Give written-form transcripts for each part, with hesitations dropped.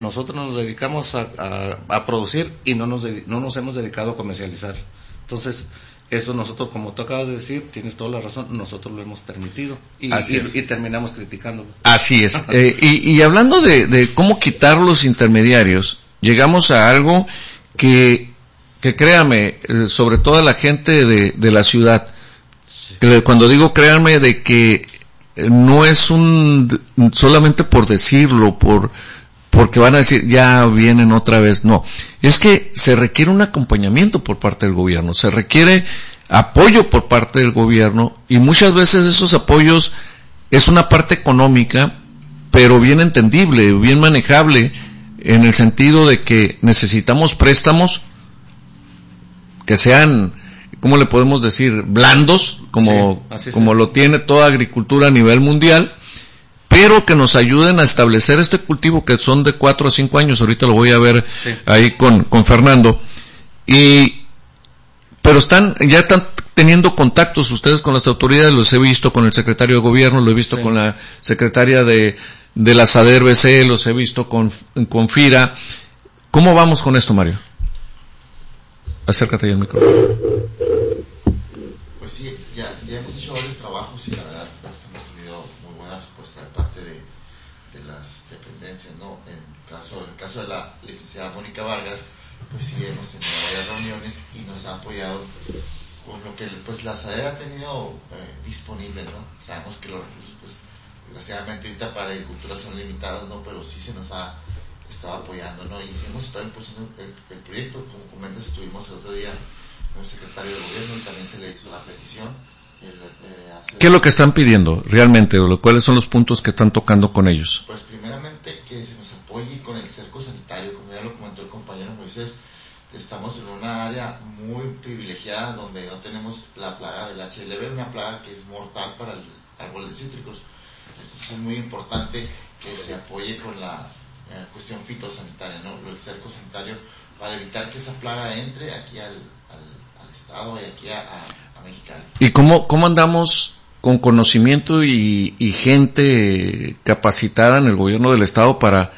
Nosotros nos dedicamos a producir y no nos hemos dedicado a comercializar. Entonces, eso nosotros, como tú acabas de decir, tienes toda la razón, nosotros lo hemos permitido y terminamos criticándolo. Así es. Y hablando de cómo quitar los intermediarios, llegamos a algo que créame, sobre todo a la gente de la ciudad, que cuando digo créanme de que no es solamente por decirlo, porque van a decir, ya vienen otra vez, no. Es que se requiere un acompañamiento por parte del gobierno, se requiere apoyo por parte del gobierno, y muchas veces esos apoyos es una parte económica, pero bien entendible, bien manejable, en el sentido de que necesitamos préstamos que sean, ¿cómo le podemos decir? Blandos, como lo tiene toda agricultura a nivel mundial, pero que nos ayuden a establecer este cultivo, que son de 4 a 5 años, ahorita lo voy a ver ahí con Fernando, pero ya están teniendo contactos ustedes con las autoridades, los he visto con el secretario de gobierno, lo he visto con la secretaria de la SADER-BC, los he visto con FIRA. ¿Cómo vamos con esto, Mario? Acércate ahí al micrófono. Pues sí, ya hemos hecho varios trabajos y la verdad hemos tenido muy buena respuesta de parte de las dependencias, ¿no? En el caso de la licenciada Mónica Vargas, pues sí hemos tenido varias reuniones y nos ha apoyado con lo que pues la SADER ha tenido disponible, ¿no? Sabemos que los recursos, pues desgraciadamente ahorita para agricultura son limitados, ¿no? Pero sí se nos ha estado apoyando, ¿no? Y hemos estado impulsando el proyecto, como comentas, estuvimos el otro día con el secretario de gobierno y también se le hizo la petición. ¿Qué es lo que están pidiendo realmente? ¿Cuáles son los puntos que están tocando con ellos? Pues primeramente que se nos apoye con el cerco sanitario, como ya lo comentó el compañero Moisés. Estamos en una área muy privilegiada donde no tenemos la plaga del HLB, una plaga que es mortal para el árbol de cítricos. Entonces es muy importante que se apoye con la cuestión fitosanitaria, ¿no? El cerco sanitario, para evitar que esa plaga entre aquí al estado y aquí a Mexicali. ¿Y cómo andamos con conocimiento y gente capacitada en el gobierno del estado para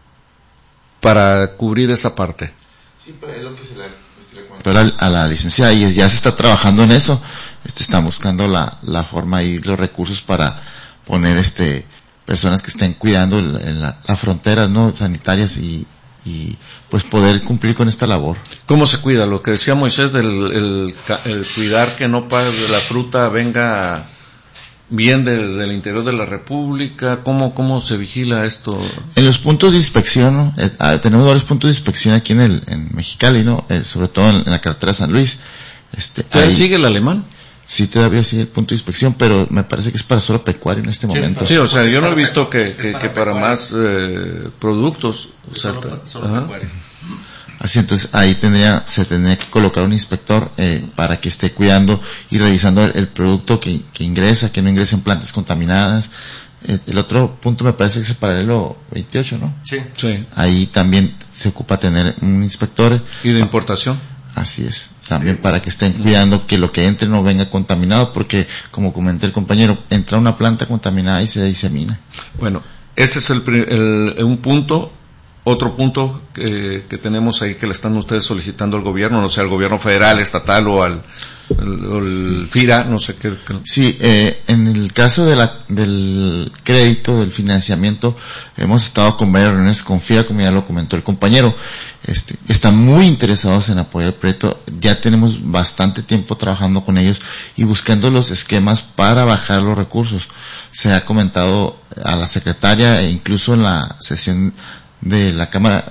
cubrir esa parte? Sí, pero es lo que se le comentó a la licenciada, y ya se está trabajando en eso. Están buscando la forma y los recursos para poner personas que estén cuidando las fronteras, ¿no? Sanitarias y pues poder cumplir con esta labor. ¿Cómo se cuida? Lo que decía Moisés el cuidar que no la fruta venga bien del interior de la República. ¿Cómo se vigila esto? En los puntos de inspección, ¿no? Tenemos varios puntos de inspección aquí en Mexicali, ¿no? Sobre todo en la carretera San Luis. ¿Todavía sigue el alemán? Sí, todavía sigue el punto de inspección, pero me parece que es para solo pecuario en este momento. Sí, o sea, yo no he visto que para más productos. Solo pecuario. Así, entonces ahí se tendría que colocar un inspector para que esté cuidando y revisando el producto que ingresa, que no ingresen plantas contaminadas. El otro punto me parece que es el paralelo 28, ¿no? Sí. Ahí también se ocupa tener un inspector. ¿Y de importación? Así es, también para que estén cuidando que lo que entre no venga contaminado, porque como comenté el compañero, entra una planta contaminada y se disemina. Bueno, ese es un punto. Otro punto que tenemos ahí que le están ustedes solicitando al gobierno, no sé, al gobierno federal, estatal o al FIRA, no sé qué. Sí, en el caso del crédito, del financiamiento, hemos estado con varias reuniones con FIRA, como ya lo comentó el compañero. Están muy interesados en apoyar el proyecto. Ya tenemos bastante tiempo trabajando con ellos y buscando los esquemas para bajar los recursos. Se ha comentado a la secretaria e incluso en la sesión de la Cámara,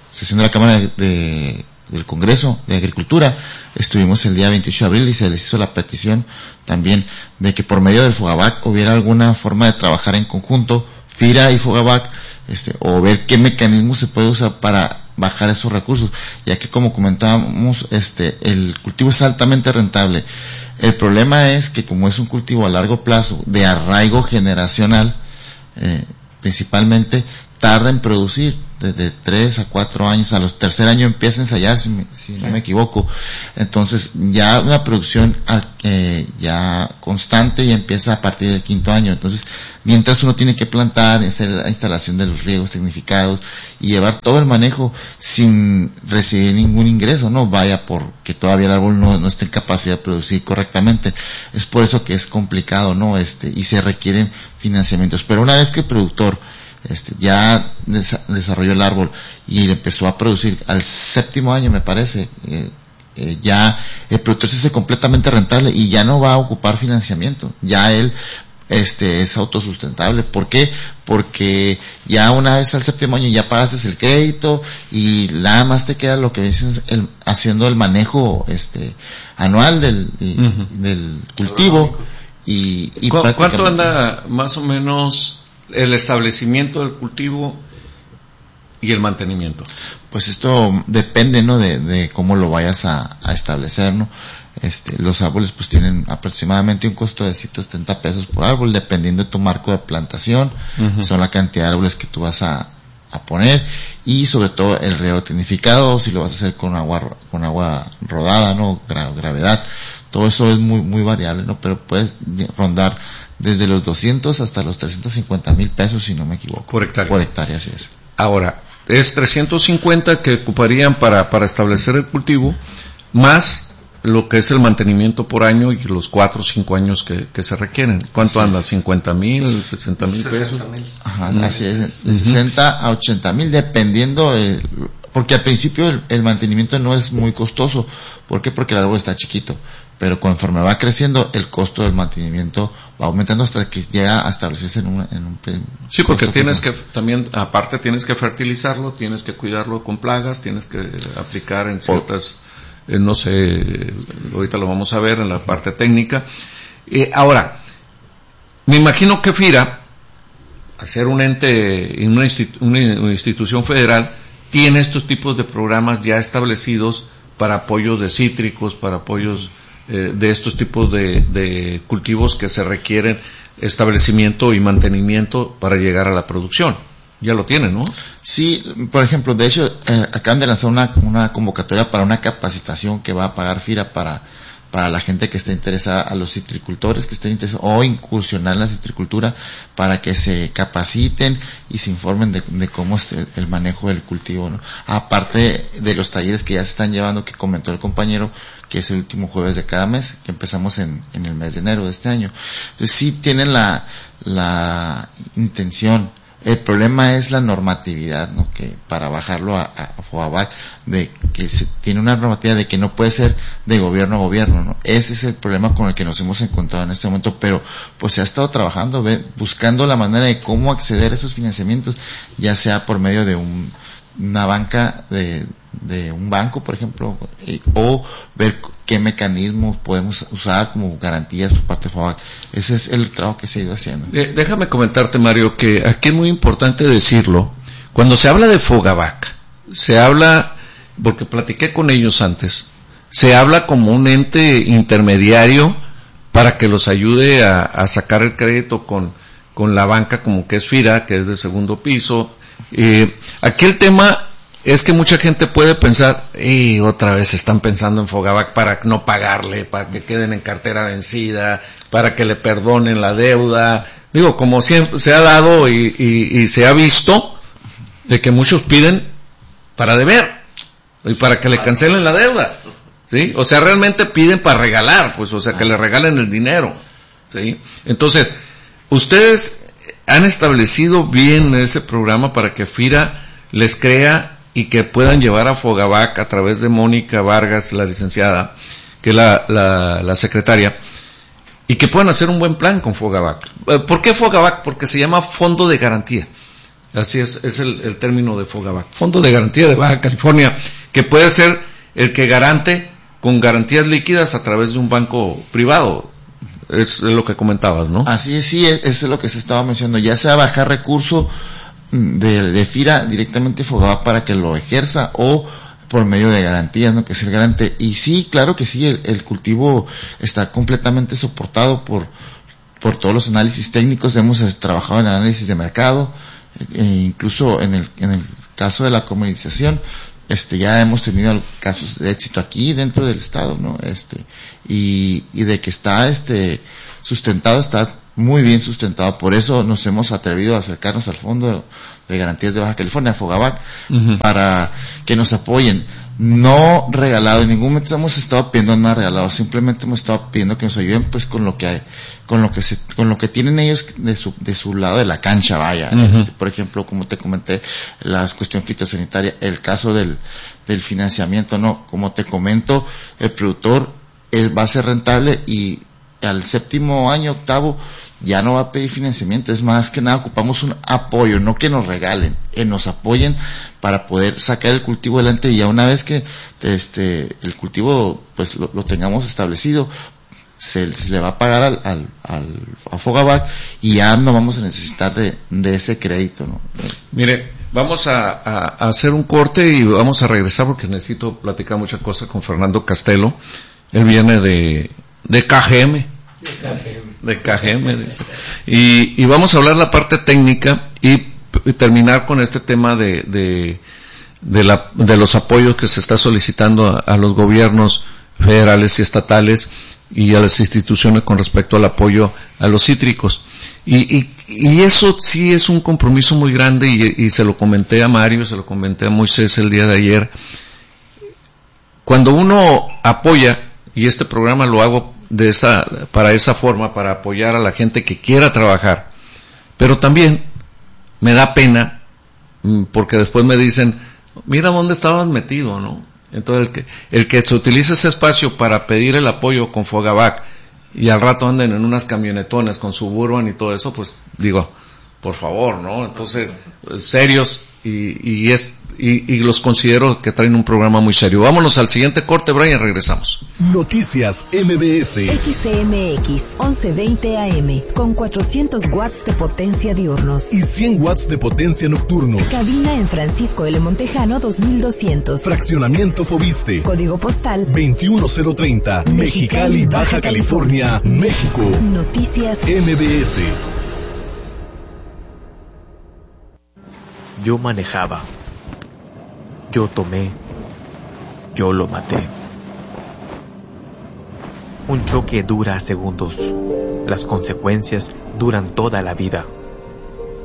del Congreso de Agricultura, estuvimos el día 28 de abril y se les hizo la petición también de que por medio del FOGABAC hubiera alguna forma de trabajar en conjunto, FIRA y FOGABAC, o ver qué mecanismo se puede usar para bajar esos recursos, ya que como comentábamos, el cultivo es altamente rentable. El problema es que como es un cultivo a largo plazo, de arraigo generacional, principalmente, tarda en producir. de 3 a 4 años, a los tercer año empieza a ensayar, si no me equivoco. Entonces ya una producción ya constante y empieza a partir del quinto año. Entonces, mientras uno tiene que plantar, hacer la instalación de los riegos tecnificados y llevar todo el manejo sin recibir ningún ingreso, no vaya porque todavía el árbol no esté en capacidad de producir correctamente. Es por eso que es complicado, ¿no? Y se requieren financiamientos. Pero una vez que el productor ya desarrolló el árbol y empezó a producir al séptimo año, me parece, ya el productor se hace completamente rentable y ya no va a ocupar financiamiento. Ya él es autosustentable. ¿Por qué? Porque ya una vez al séptimo año ya pagaste el crédito y nada más te queda lo que dices, haciendo el manejo anual del cultivo. Y ¿Cuánto anda más o menos el establecimiento del cultivo y el mantenimiento? Pues esto depende, ¿no? De cómo lo vayas a establecer, ¿no? Los árboles pues tienen aproximadamente un costo de 170 pesos por árbol, dependiendo de tu marco de plantación. Son la cantidad de árboles que tú vas a poner, y sobre todo el riego tecnificado, si lo vas a hacer con agua rodada, ¿no? Gravedad. Todo eso es muy, muy variable, ¿no? Pero puedes rondar desde los 200 hasta los 350,000 pesos, si no me equivoco. Por hectárea. Por hectárea, así es. Ahora, es 350 que ocuparían para establecer el cultivo, más lo que es el mantenimiento por año y los 4 o 5 años que se requieren. ¿Cuánto anda? ¿50,000, 60,000 pesos? Ajá, así es, de 60 a 80,000, dependiendo, porque al principio el mantenimiento no es muy costoso. ¿Por qué? Porque el árbol está chiquito. Pero conforme va creciendo, el costo del mantenimiento va aumentando hasta que llega a establecerse en un sí, porque tienes que, también, aparte tienes que fertilizarlo, tienes que cuidarlo con plagas, tienes que aplicar en ciertas, no sé, ahorita lo vamos a ver en la parte técnica. Ahora, me imagino que FIRA, al ser un ente, una institución federal, tiene estos tipos de programas ya establecidos para apoyos de cítricos, para apoyos de estos tipos de cultivos que se requieren establecimiento y mantenimiento para llegar a la producción. Ya lo tienen, ¿no? Sí, por ejemplo, de hecho, acaban de lanzar una convocatoria para una capacitación que va a pagar FIRA para la gente que esté interesada, a los citricultores que estén interesados o incursionar en la citricultura, para que se capaciten y se informen de cómo es el manejo del cultivo, ¿no? Aparte de los talleres que ya se están llevando, que comentó el compañero, que es el último jueves de cada mes, que empezamos en el mes de enero de este año. Entonces sí tienen la intención. El problema es la normatividad, ¿no? Que para bajarlo a FOGABAC, de que se tiene una normatividad de que no puede ser de gobierno a gobierno, ¿no? Ese es el problema con el que nos hemos encontrado en este momento, pero pues se ha estado trabajando, buscando la manera de cómo acceder a esos financiamientos, ya sea por medio de una banca de un banco, por ejemplo, o ver qué mecanismos podemos usar como garantías por parte de FOGABAC. Ese es el trabajo que se ha ido haciendo. Déjame comentarte, Mario, que aquí es muy importante decirlo. Cuando se habla de FOGABAC, se habla, porque platiqué con ellos antes, se habla como un ente intermediario para que los ayude a sacar el crédito con la banca, como que es FIRA, que es de segundo piso. Aquí el tema es que mucha gente puede pensar, y otra vez están pensando en FOGABAC para no pagarle, para que queden en cartera vencida, para que le perdonen la deuda. Digo, como siempre se ha dado y se ha visto, de que muchos piden para deber, y para que le cancelen la deuda, ¿sí? O sea, realmente piden para regalar, pues, o sea, que le regalen el dinero, ¿sí? Entonces, ustedes han establecido bien ese programa para que FIRA les crea y que puedan llevar a FOGABAC a través de Mónica Vargas, la licenciada, que es la secretaria, y que puedan hacer un buen plan con FOGABAC. ¿Por qué FOGABAC? Porque se llama Fondo de Garantía. Así es el término de FOGABAC. Fondo de Garantía de Baja California, que puede ser el que garante con garantías líquidas a través de un banco privado. Es lo que comentabas, ¿no? Así es, sí, eso es lo que se estaba mencionando. Ya sea bajar recurso de FIRA directamente FOGABAC para que lo ejerza, o por medio de garantías, ¿no? Que es el garante. Y sí, claro que sí, el cultivo está completamente soportado por todos los análisis técnicos. Hemos trabajado en análisis de mercado, incluso en el caso de la comercialización, ya hemos tenido casos de éxito aquí dentro del estado, ¿no? Y de que está sustentado, está muy bien sustentado. Por eso nos hemos atrevido a acercarnos al Fondo de Garantías de Baja California, FOGABAC, para que nos apoyen. No regalado, en ningún momento hemos estado pidiendo nada regalado, simplemente hemos estado pidiendo que nos ayuden pues con lo que tienen ellos de su lado de la cancha, vaya. Por ejemplo, como te comenté, la cuestión fitosanitaria, el caso del financiamiento, no, como te comento, el productor va a ser rentable y al 7º año, 8º, ya no va a pedir financiamiento. Es más que nada ocupamos un apoyo, no que nos regalen, nos apoyen para poder sacar el cultivo adelante, y ya una vez que el cultivo pues lo tengamos establecido, se le va a pagar a FOGABAC y ya no vamos a necesitar de ese crédito, ¿no? Mire, vamos a hacer un corte y vamos a regresar porque necesito platicar muchas cosas con Fernando Castelo. Él viene de KGM. De KGM, dice. Y vamos a hablar la parte técnica y terminar con este tema de los apoyos que se está solicitando a los gobiernos federales y estatales y a las instituciones con respecto al apoyo a los cítricos. Y eso sí es un compromiso muy grande, y se lo comenté a Mario, se lo comenté a Moisés el día de ayer. Cuando uno apoya, y este programa lo hago para esa forma, para apoyar a la gente que quiera trabajar, pero también me da pena, porque después me dicen, mira dónde estabas metido, ¿no? Entonces el que se utilice ese espacio para pedir el apoyo con FOGABAC y al rato anden en unas camionetones con Suburban y todo eso, pues digo, por favor, ¿no? Entonces, serios, y los considero que traen un programa muy serio. Vámonos al siguiente corte, Brian, regresamos. Noticias MBS. XCMX 1120 AM con 400 watts de potencia diurnos y 100 watts de potencia nocturnos. Cabina en Francisco L. Montejano 2200. Fraccionamiento Fobiste. Código postal 21030. Mexicali, Baja California, México. Noticias MBS. Yo manejaba. Yo tomé. Yo lo maté. Un choque dura segundos. Las consecuencias duran toda la vida.